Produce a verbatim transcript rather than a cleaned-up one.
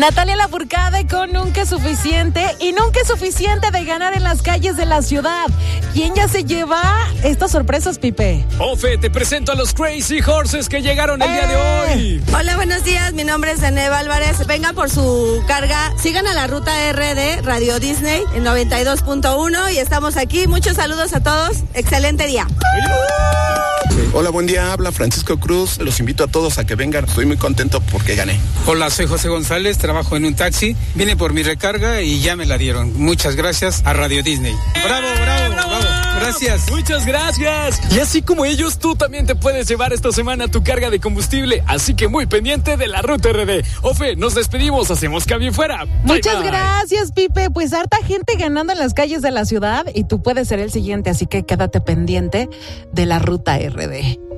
Natalia Lafourcade con Nunca es Suficiente, y nunca es suficiente de ganar en las calles de la ciudad. ¿Quién ya se lleva estas sorpresas, Pipe? Ofe, te presento a los Crazy Horses que llegaron el ¡Eh! día de hoy. Hola, buenos días, mi nombre es Deneva Álvarez. Vengan por su carga, sigan a la ruta R de Radio Disney en noventa y dos punto uno y estamos aquí. Muchos saludos a todos, excelente día. Hola, buen día, habla Francisco Cruz. Los invito a todos a que vengan, estoy muy contento porque gané. Hola, soy José González, trabajo en un taxi, vine por mi recarga y ya me la dieron. Muchas gracias a Radio Disney. Bravo, bravo, bravo, gracias. Muchas gracias. Y así como ellos, tú también te puedes llevar esta semana tu carga de combustible, así que muy pendiente de la ruta R D. Ofe, nos despedimos, hacemos cambio fuera. Bye, Muchas bye. gracias, Pipe. Pues harta gente ganando en las calles de la ciudad y tú puedes ser el siguiente, así que quédate pendiente de la ruta R D.